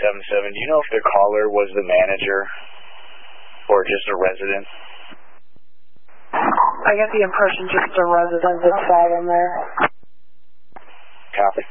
777, do you know if the caller was the manager or just a resident? I get the impression just a resident that sat in there. Copy.